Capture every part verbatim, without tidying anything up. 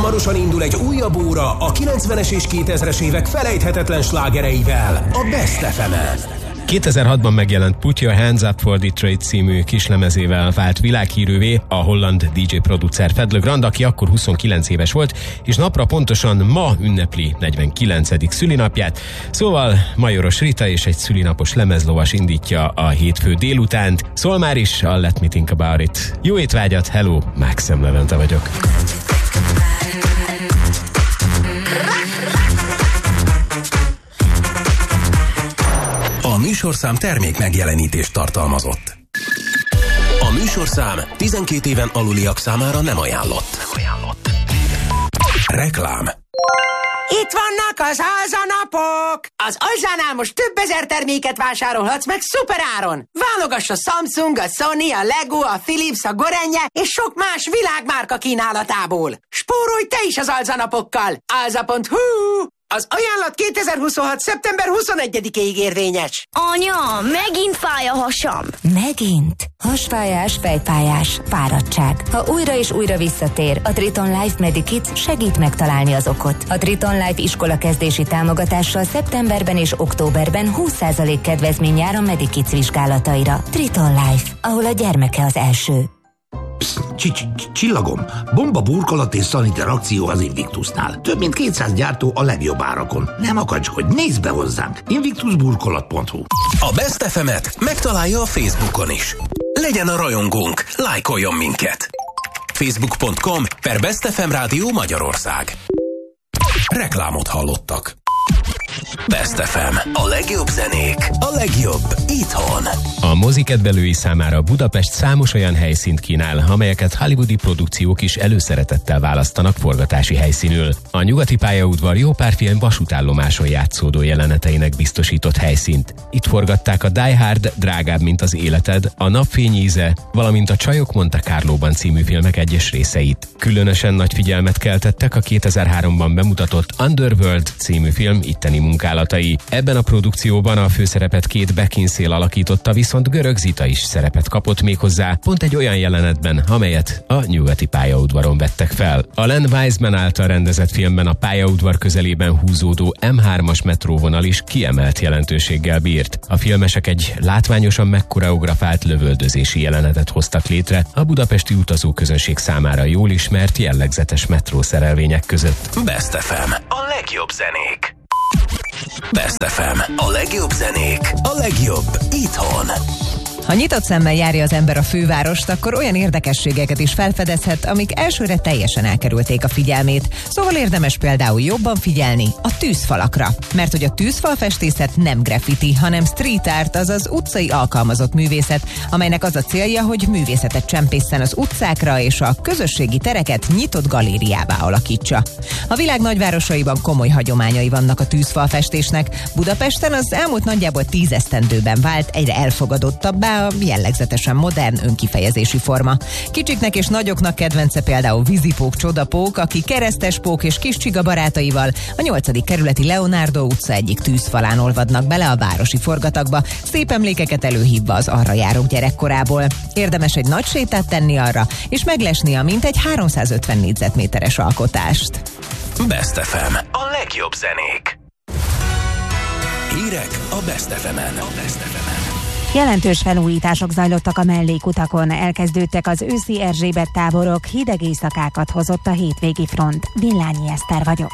Hamarosan indul egy újabb óra a kilencvenes és kétezres évek felejthetetlen slágereivel, a Best ef emen. kétezer-hatban megjelent Put Your Hands Up for Detroit című kislemezével vált világhírűvé a holland dé dzsé producer Fed Le Grand, aki akkor huszonkilenc éves volt, és napra pontosan ma ünnepli negyvenkilencedik szülinapját. Szóval Majoros Rita és egy szülinapos lemezlovas indítja a hétfő délutánt. Szól már is a Let Me Think About It. Jó étvágyat, hello, Mákszem Levente vagyok. A műsorszám termék megjelenítést tartalmazott. A műsorszám tizenkét éven aluliak számára nem ajánlott. Nem ajánlott. Reklám. Itt vannak az alzanapok! Az Alzánál most több ezer terméket vásárolhatsz meg szuperáron! Válogass a Samsung, a Sony, a Lego, a Philips, a Gorenje és sok más világmárka kínálatából. Spórolj te is az alzanapokkal! alza pont hu. Az ajánlat kétezer-huszonhat. szeptember huszonegyedikéig érvényes. Anya, megint fáj a hasam. Megint? Hasfájás, fejfájás, fáradtság. Ha újra és újra visszatér, a Triton Life Medikids segít megtalálni az okot. A Triton Life iskolakezdési támogatással szeptemberben és októberben húsz százalék kedvezmény jár a Medikids vizsgálataira. Triton Life, ahol a gyermeke az első. Csillagom, bomba burkolat és szaniter akció az Invictusnál. Több mint kétszáz gyártó a legjobb árakon. Nem akacskodj, nézd be hozzánk! invictus burkolat pont hu. A Best ef emet megtalálja a Facebookon is. Legyen a rajongónk, lájkoljon minket! facebook pont com per Best ef em Rádió Magyarország. Reklámot hallottak. Best ef em. A legjobb zenék, a legjobb itthon. A mozikedvelői számára Budapest számos olyan helyszínt kínál, amelyeket hollywoodi produkciók is előszeretettel választanak forgatási helyszínül. A Nyugati pályaudvar jó pár film vasútállomáson játszódó jeleneteinek biztosított helyszínt. Itt forgatták a Die Hard, Drágább, mint az életed, a Napfény íze, valamint a Csajok Monte Carlóban című filmek egyes részeit. Különösen nagy figyelmet keltettek a kétezer-háromban bemutatott Underworld című film itteni munkálatai. Ebben a produkcióban a főszerepet Kate Beckinsale alakította, viszont Görög Zita is szerepet kapott, méghozzá pont egy olyan jelenetben, amelyet a Nyugati pályaudvaron vettek fel. A Len Wiseman által rendezett filmben a pályaudvar közelében húzódó em hármas metróvonal is kiemelt jelentőséggel bírt. A filmesek egy látványosan megkoreografált lövöldözési jelenetet hoztak létre a budapesti utazóközönség számára jól ismert jellegzetes metrószerelvények között. Best ef em. A legjobb zenék. Best ef em. A legjobb zenék, a legjobb itthon. Ha nyitott szemmel járja az ember a fővárost, akkor olyan érdekességeket is felfedezhet, amik elsőre teljesen elkerülték a figyelmét. Szóval érdemes például jobban figyelni a tűzfalakra. Mert hogy a tűzfalfestészet nem graffiti, hanem street art, azaz utcai alkalmazott művészet, amelynek az a célja, hogy művészetet csempészen az utcákra és a közösségi tereket nyitott galériává alakítsa. A világ nagyvárosaiban komoly hagyományai vannak a tűzfalfestésnek. Budapesten az elmúlt nagyjából tíz esztendőben vált egyre elfogadottabbá a jellegzetesen modern önkifejezési forma. Kicsiknek és nagyoknak kedvence például Vízipók Csodapók, aki Keresztespók és Kis Csiga barátaival a nyolcadik kerületi Leonardo utca egyik tűzfalán olvadnak bele a városi forgatagba, szép emlékeket előhívva az arra járók gyerekkorából. Érdemes egy nagy sétát tenni arra, és meglesni a mintegy háromszázötven négyzetméteres alkotást. Best ef em. A legjobb zenék. Hírek a Best ef emen. A Best ef emen. Jelentős felújítások zajlottak a mellékutakon, elkezdődtek az őszi Erzsébet táborok, hideg éjszakákat hozott a hétvégi front. Villányi Eszter vagyok.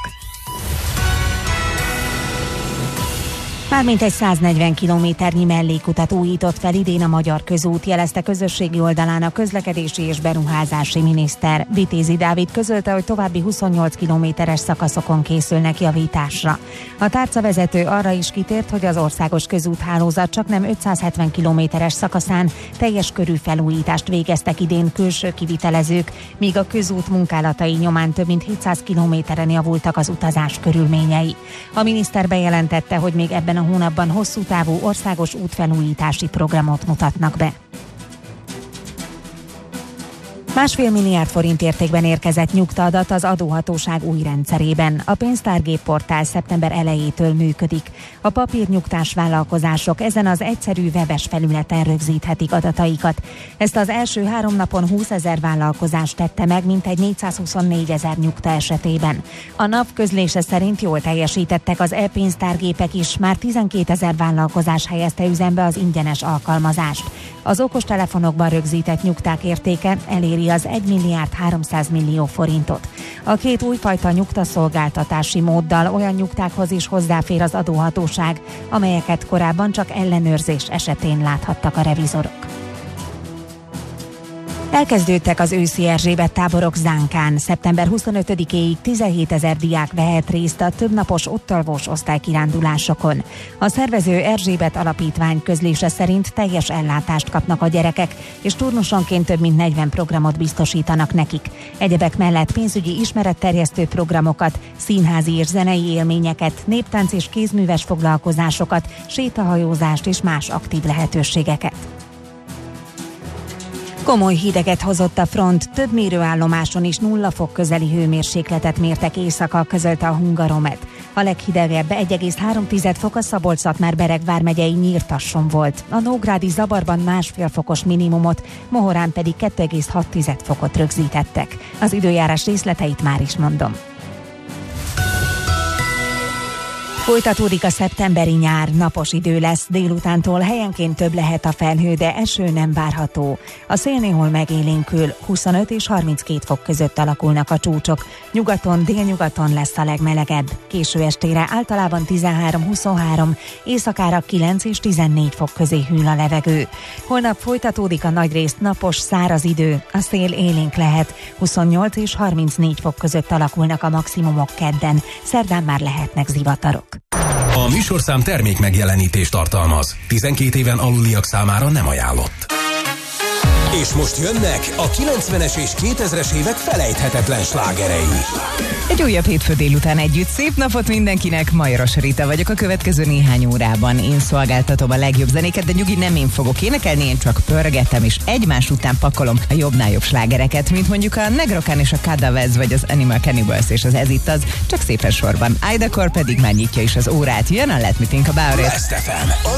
Mármint egy száznegyven kilométernyi mellékutat újított fel idén a Magyar Közút, jelezte közösségi oldalán a közlekedési és beruházási miniszter. Vitézi Dávid közölte, hogy további huszonnyolc kilométeres szakaszokon készülnek javításra. A tárcavezető arra is kitért, hogy az országos közúthálózat csak nem ötszázhetven kilométeres szakaszán teljes körű felújítást végeztek idén külső kivitelezők, míg a közút munkálatai nyomán több mint hétszáz kilométeren javultak az utazás körülményei. A miniszter bejelentette, hogy még ebben a hónapban hosszú távú országos útfelújítási programot mutatnak be. Másfél milliárd forint értékben érkezett nyugtaadat az adóhatóság új rendszerében. A pénztárgép portál szeptember elejétől működik. A papírnyugtás vállalkozások ezen az egyszerű webes felületen rögzíthetik adataikat. Ezt az első három napon húszezer vállalkozás tette meg, mintegy négyszázhuszonnégy ezer nyugta esetében. A nap közlése szerint jól teljesítettek az e-pénztárgépek is, már tizenkétezer vállalkozás helyezte üzembe az ingyenes alkalmazást. Az okostelefonokban rögzített nyugták értéke eléri az egy milliárd háromszáz millió forintot. A két újfajta nyugtaszolgáltatási móddal olyan nyugtákhoz is hozzáfér az adóhatóság, amelyeket korábban csak ellenőrzés esetén láthattak a revizorok. Elkezdődtek az őszi Erzsébet táborok Zánkán. szeptember huszonötödikéig tizenhétezer diák vehet részt a többnapos ottalvós osztálykirándulásokon. A szervező Erzsébet Alapítvány közlése szerint teljes ellátást kapnak a gyerekek, és turnusonként több mint negyven programot biztosítanak nekik. Egyebek mellett pénzügyi ismeretterjesztő programokat, színházi és zenei élményeket, néptánc és kézműves foglalkozásokat, sétahajózást és más aktív lehetőségeket. Komoly hideget hozott a front, több mérőállomáson is nulla fok közeli hőmérsékletet mértek éjszaka, közölte a Hungaromet. A leghidegebb egy egész három fok a Szabolcs-Szatmár-Bereg vármegyei Nyírtasson volt. A nógrádi Zabarban másfél fokos minimumot, Mohorán pedig kettő egész hat fokot rögzítettek. Az időjárás részleteit már is mondom. Folytatódik a szeptemberi nyár, napos idő lesz, délutántól helyenként több lehet a felhő, de eső nem várható. A szél néhol megélénkül, huszonöt és harminckét fok között alakulnak a csúcsok. Nyugaton, délnyugaton lesz a legmelegebb. Késő estére általában tizenhárom-huszonhárom, éjszakára kilenc és tizennégy fok közé hűl a levegő. Holnap folytatódik a nagyrészt napos, száraz idő, a szél élénk lehet, huszonnyolc és harmincnégy fok között alakulnak a maximumok kedden, szerdán már lehetnek zivatarok. A műsorszám termék megjelenítést tartalmaz. tizenkét éven aluliak számára nem ajánlott. És most jönnek a kilencvenes és kétezres évek felejthetetlen slágerei. Egy újabb hétfő délután együtt. Szép napot mindenkinek, Majoros Rita vagyok a következő néhány órában. Én szolgáltatom a legjobb zenéket, de nyugi, nem én fogok énekelni, én csak pörgetem, és egymás után pakolom a jobbnál jobb slágereket, mint mondjuk a Negrokán és a Cadavez, vagy az Animal Cannibals, és az Ez itt az, csak szépen sorban. Aidakor pedig már nyitja is az órát. Jön a Let Me Think About It. Best ef em.